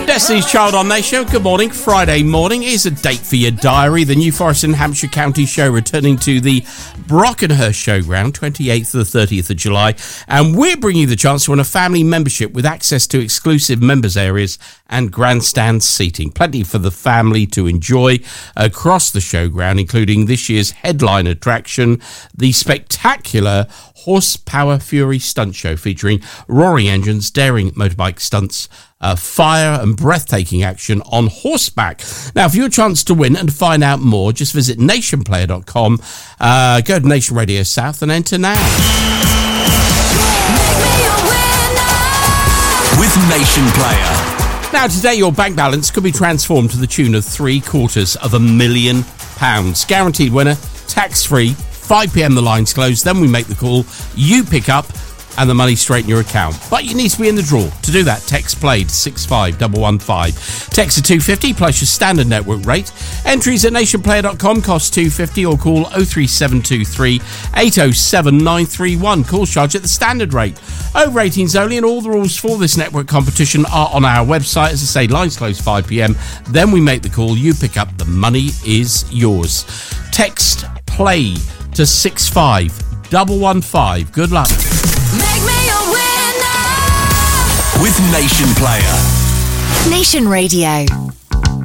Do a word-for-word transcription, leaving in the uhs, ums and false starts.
Destiny's Child on Nation. Good morning. Friday morning. Here's a date for your diary. The New Forest and Hampshire County Show returning to the Brockenhurst Showground, twenty-eighth to the thirtieth of July. And we're bringing you the chance to win a family membership with access to exclusive members areas and grandstand seating. Plenty for the family to enjoy across the showground, including this year's headline attraction, the spectacular Horsepower Fury Stunt Show, featuring roaring engines, daring motorbike stunts, Uh, fire and breathtaking action on horseback. Now, for your chance to win and find out more, just visit nation player dot com, uh, go to Nation Radio South and enter now. With Nation Player. Now, today your bank balance could be transformed to the tune of three quarters of a million pounds. Guaranteed winner, tax-free, five p.m. the lines close, then we make the call, you pick up, and the money straight in your account. But you need to be in the draw. To do that, text play to six five one one five. Text to two fifty plus your standard network rate. Entries at nation player dot com cost two fifty, or call oh three seven two three eight oh seven nine three one. Call charge at the standard rate. Over eighteens only, and all the rules for this network competition are on our website. As I say, lines close five p.m. Then we make the call, you pick up, the money is yours. Text play to six five one one five. Good luck. Make me a winner with Nation Player. Nation Radio.